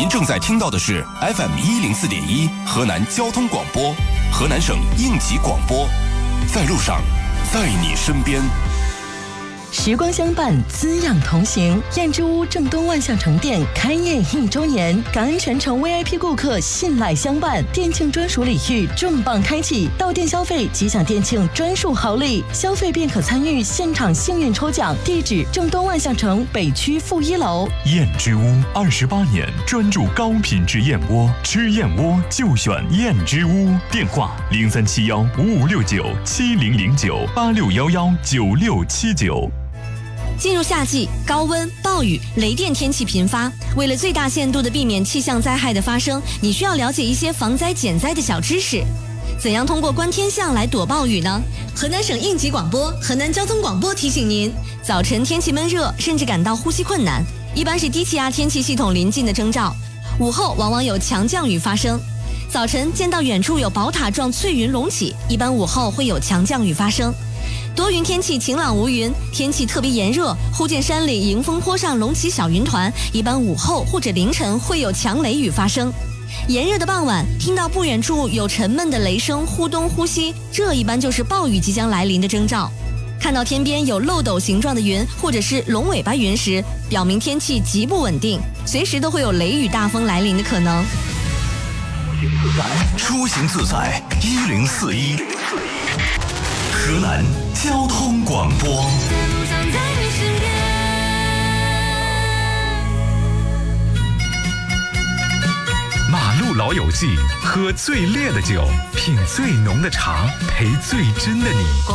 您正在听到的是 FM104.1河南交通广播，河南省应急广播，在路上，在你身边。 时光相伴，滋养同行。燕之屋正东万象城店开业1周年，感恩全城 VIP 顾客信赖相伴，店庆专属礼遇重磅开启，到店消费即享店庆专属好礼，消费便可参与现场幸运抽奖。地址：正东万象城北区负1楼。 燕之屋28年专注高品质燕窝，吃燕窝就选燕之屋。电话：03715569700986119679。 进入夏季，高温、暴雨、雷电天气频发。为了最大限度地避免气象灾害的发生，你需要了解一些防灾减灾的小知识。怎样通过观天象来躲暴雨呢？河南省应急广播、河南交通广播提醒您：早晨天气闷热，甚至感到呼吸困难，一般是低气压天气系统临近的征兆。午后往往有强降雨发生。早晨见到远处有宝塔状翠云隆起，一般午后会有强降雨发生。多云天气晴朗无云，天气特别炎热，忽见山里迎风坡上隆起小云团，一般午后或者凌晨会有强雷雨发生。炎热的傍晚，听到不远处有沉闷的雷声忽东忽西，这一般就是暴雨即将来临的征兆。看到天边有漏斗形状的云或者是龙尾巴云时，表明天气极不稳定，随时都会有雷雨大风来临的可能。 出行自在1041，河南交通广播。马路老友记，喝最烈的酒，品最浓的茶，陪最真的你。